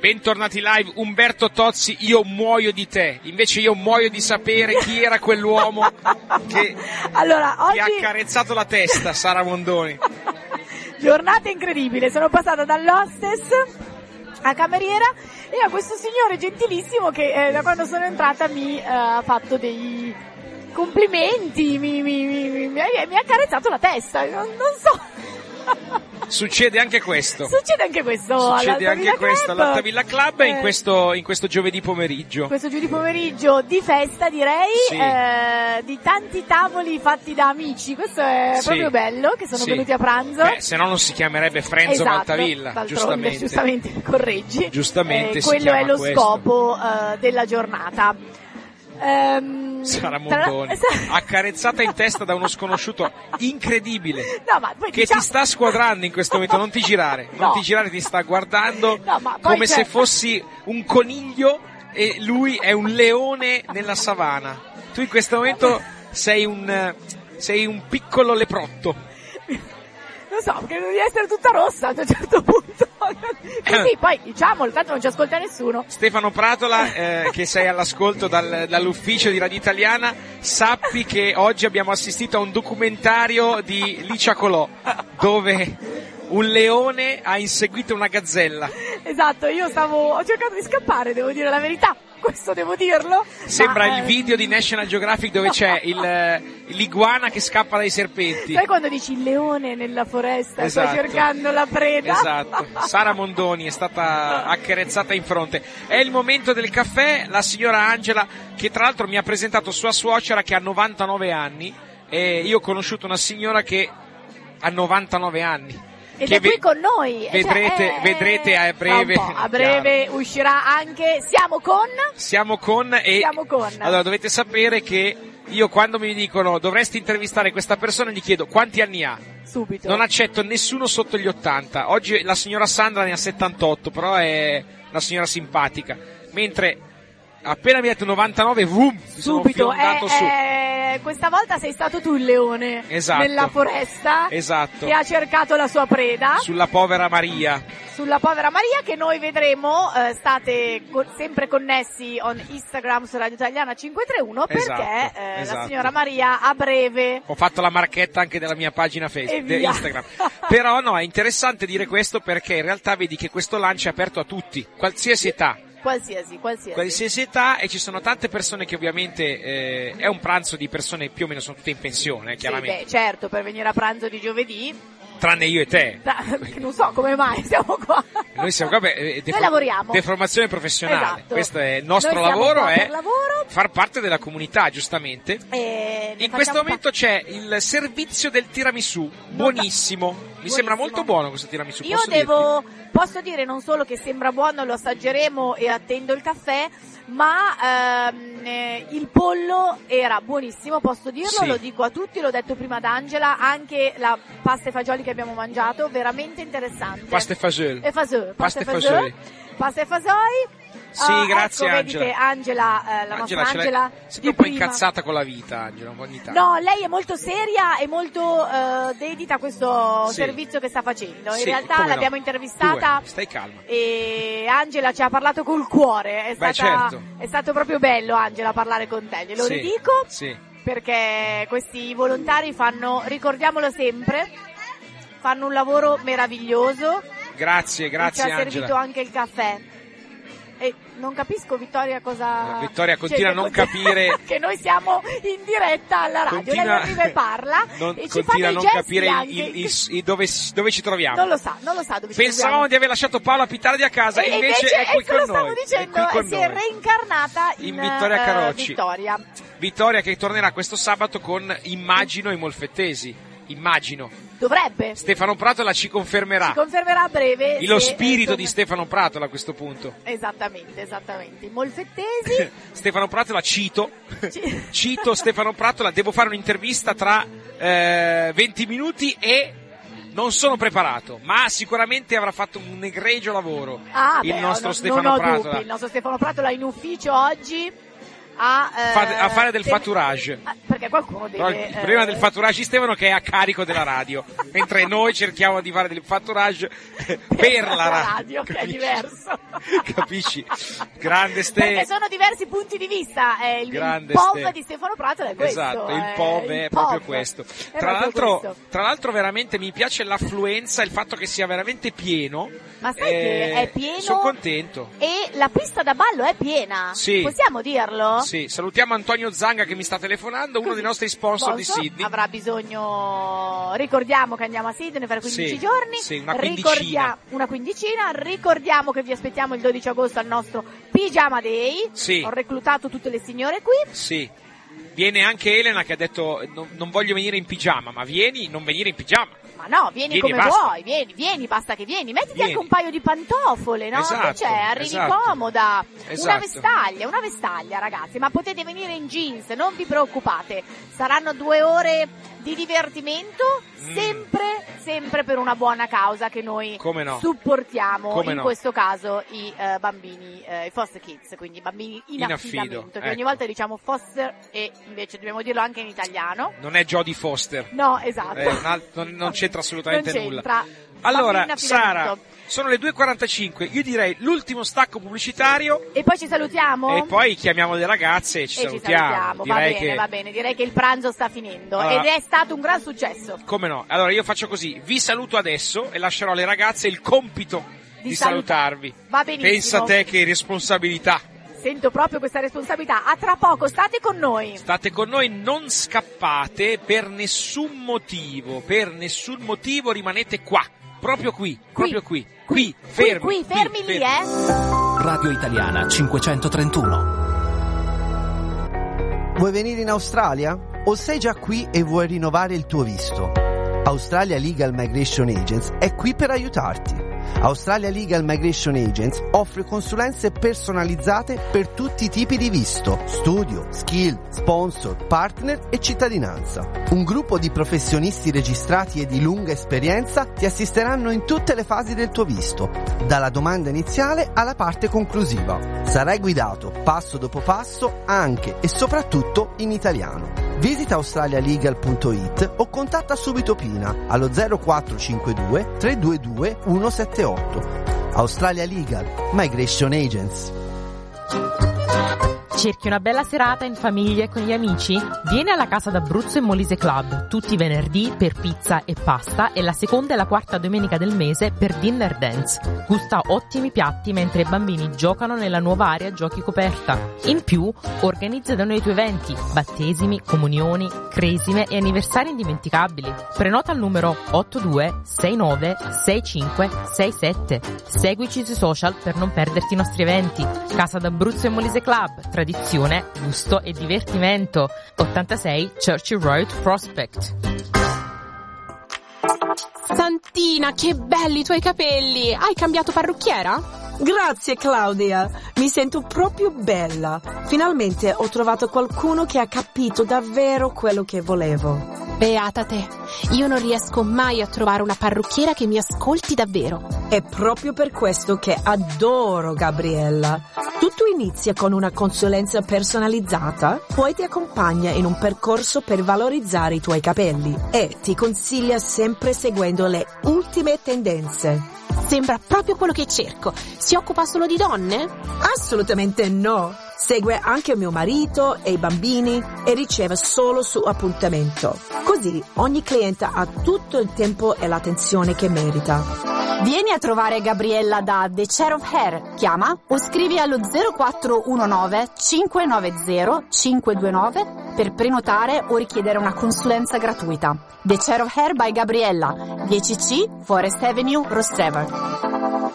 Bentornati live, Umberto Tozzi, io muoio di te, invece io muoio di sapere chi era quell'uomo che oggi... ha accarezzato la testa, Sara Mondoni. Giornata incredibile, sono passata dall'hostess a cameriera e a questo signore gentilissimo che da quando sono entrata mi ha fatto dei complimenti, mi ha accarezzato la testa, non so. Succede anche questo. Succede anche questo all'Altavilla Club in questo giovedì pomeriggio. Questo giovedì pomeriggio di festa, direi, sì. Di tanti tavoli fatti da amici. Questo è proprio bello, che sono venuti a pranzo. Se no non si chiamerebbe Frenzo Maltavilla, giustamente correggi. Giustamente quello è lo scopo della giornata. Sara Mondoni, accarezzata in testa da uno sconosciuto incredibile, ma poi che ti sta squadrando in questo momento. Non ti girare, ti sta guardando come se fossi un coniglio e lui è un leone nella savana. Tu in questo momento sei un piccolo leprotto. Non so, credo di essere tutta rossa a un certo punto. Così, poi diciamolo, tanto non ci ascolta nessuno. Stefano Pratola, che sei all'ascolto dall'ufficio di Radio Italiana, sappi che oggi abbiamo assistito a un documentario di Licia Colò, dove un leone ha inseguito una gazzella. Esatto, ho cercato di scappare, devo dire la verità. Questo devo dirlo. Sembra il video di National Geographic dove c'è l'iguana che scappa dai serpenti. Sai quando dici il leone nella foresta, esatto. Sta cercando la preda? Esatto. Sara Mondoni è stata accarezzata in fronte. È il momento del caffè. La signora Angela, che tra l'altro mi ha presentato sua suocera che ha 99 anni, e io ho conosciuto una signora che ha 99 anni. Ed è qui con noi. Vedrete a breve. A breve uscirà anche Siamo con. Allora dovete sapere che io, quando mi dicono dovresti intervistare questa persona, gli chiedo quanti anni ha. Subito. Non accetto nessuno sotto gli 80. Oggi la signora Sandra ne ha 78, però è una signora simpatica. Mentre appena mi ha detto 99, subito, sono fiondato su. Questa volta sei stato tu il leone, esatto, nella foresta, esatto, che ha cercato la sua preda. Sulla povera Maria, che noi vedremo. State sempre connessi on Instagram su Radio Italiana 531, perché la signora Maria a breve. Ho fatto la marchetta anche della mia pagina Facebook, Instagram. Però no, è interessante dire questo, perché in realtà vedi che questo lancio è aperto a tutti, qualsiasi età. Qualsiasi età, e ci sono tante persone che ovviamente è un pranzo di persone più o meno sono tutte in pensione, chiaramente. Sì, certo, per venire a pranzo di giovedì. Tranne io e te. Non so come mai siamo qua. Noi siamo qua, noi lavoriamo. Deformazione professionale. Esatto. Questo è il nostro lavoro, è far parte della comunità, giustamente. In questo momento c'è il servizio del tiramisù, buonissimo. Mi sembra molto buono questo tiramisù. Posso dire non solo che sembra buono, lo assaggeremo e attendo il caffè, ma il pollo era buonissimo, posso dirlo, sì. Lo dico a tutti, l'ho detto prima ad Angela, anche la pasta e fagioli che abbiamo mangiato, veramente interessante. Pasta e fagioli. Pasta e fagioli. Sì, grazie, ecco, Angela. Vedi che Angela, nostra Angela, sembra un po' incazzata con la vita, Angela, ogni tanto. No, lei è molto seria e molto dedita a questo servizio che sta facendo. In realtà l'abbiamo intervistata. Stai calma. E Angela ci ha parlato col cuore. Certo. È stato proprio bello, Angela, parlare con te. Glielo ridico. Sì. Perché questi volontari ricordiamolo sempre, fanno un lavoro meraviglioso. Grazie, Ci ha Angela. servito anche il caffè. E non capisco, Vittoria, cosa... Vittoria continua a non capire... che noi siamo in diretta alla radio, lei arriva e parla e ci fa dei gesti dove ci troviamo. Non lo sa dove ci troviamo. Pensavamo di aver lasciato Paola Pitardi a casa e invece è qui con noi. Lo stavo dicendo, si è reincarnata in Vittoria Carocci. Vittoria che tornerà questo sabato con, immagino, i Molfettesi. Immagino. Dovrebbe. Stefano Pratola ci confermerà. Ci confermerà a breve. Lo spirito di Stefano Pratola a questo punto. Esattamente. I Molfettesi. Stefano Pratola, cito Stefano Pratola, devo fare un'intervista tra 20 minuti e non sono preparato, ma sicuramente avrà fatto un egregio lavoro. Stefano Pratola. Il nostro Stefano Pratola in ufficio oggi. a fare del fatturage. Perché qualcuno deve... Il problema del fatturage di Stefano che è a carico della radio, mentre noi cerchiamo di fare del fatturage per la radio, che è diverso. Capisci? Grande Stefano. Perché sono diversi punti di vista. Il POV di Stefano Prato è questo. Esatto, il POV è proprio questo. Tra l'altro veramente mi piace l'affluenza, il fatto che sia veramente pieno. Ma sai che è pieno? Sono contento. E la pista da ballo è piena. Sì. Possiamo dirlo? Sì, salutiamo Antonio Zanga che mi sta telefonando, uno dei nostri sponsor di Sydney. Avrà bisogno, ricordiamo che andiamo a Sydney per 15 giorni. Sì, una quindicina. Ricordiamo che vi aspettiamo il 12 agosto al nostro Pigiama Day. Sì. Ho reclutato tutte le signore qui. Sì. Viene anche Elena che ha detto non voglio venire in pigiama, ma non venire in pigiama. Ma no, vieni come vuoi, vieni, basta che vieni. Mettiti anche un paio di pantofole, no? Esatto, che c'è? Arrivi comoda. Una vestaglia, ragazzi, ma potete venire in jeans, non vi preoccupate. Saranno 2 ore di divertimento, sempre per una buona causa che noi supportiamo, questo caso i bambini, i foster kids, quindi i bambini in affidamento, che ogni volta diciamo foster e invece dobbiamo dirlo anche in italiano. Non è Jodie Foster. No, esatto. Non c'entra assolutamente nulla. Allora, Sara, sono le 2:45, io direi l'ultimo stacco pubblicitario. E poi ci salutiamo? E poi chiamiamo le ragazze e ci salutiamo. Va bene, direi che il pranzo sta finendo. Ed è stato un gran successo. Come no? Allora io faccio così, vi saluto adesso e lascerò alle ragazze il compito di salutarvi. Va benissimo. Pensa a te che responsabilità. Sento proprio questa responsabilità. A tra poco, state con noi. State con noi, non scappate per nessun motivo, rimanete qua. Proprio qui, fermi lì, Radio Italiana 531. Vuoi venire in Australia? O sei già qui e vuoi rinnovare il tuo visto? Australia Legal Migration Agents è qui per aiutarti. Australia Legal Migration Agents offre consulenze personalizzate per tutti i tipi di visto, studio, skill, sponsor, partner e cittadinanza. Un gruppo di professionisti registrati e di lunga esperienza ti assisteranno in tutte le fasi del tuo visto, dalla domanda iniziale alla parte conclusiva. Sarai guidato passo dopo passo anche e soprattutto in italiano. Visita australialegal.it o contatta subito Pina allo 0452 322 178. Australia Legal Migration Agents. Cerchi una bella serata in famiglia e con gli amici? Vieni alla Casa d'Abruzzo e Molise Club tutti i venerdì per pizza e pasta e la seconda e la quarta domenica del mese per dinner dance. Gusta ottimi piatti mentre i bambini giocano nella nuova area giochi coperta. In più, organizza da noi i tuoi eventi, battesimi, comunioni, cresime e anniversari indimenticabili. Prenota al numero 82696567. Seguici sui social per non perderti i nostri eventi. Casa d'Abruzzo e Molise Club, tradizione, gusto e divertimento. 86 Churchill Road, Prospect. Santina, che belli i tuoi capelli! Hai cambiato parrucchiera? Grazie Claudia, mi sento proprio bella. Finalmente ho trovato qualcuno che ha capito davvero quello che volevo. Beata te, io non riesco mai a trovare una parrucchiera che mi ascolti davvero. È proprio per questo che adoro Gabriella. Tutto inizia con una consulenza personalizzata, poi ti accompagna in un percorso per valorizzare i tuoi capelli e ti consiglia sempre seguendo le ultime tendenze. Sembra proprio quello che cerco. Si occupa solo di donne? Assolutamente no. Segue anche mio marito e i bambini e riceve solo su appuntamento. Così ogni cliente ha tutto il tempo e l'attenzione che merita. Vieni a trovare Gabriella da The Chair of Hair. Chiama o scrivi allo 0419 590 529 per prenotare o richiedere una consulenza gratuita. The Chair of Hair by Gabriella, 10C Forest Avenue, Rostrevor.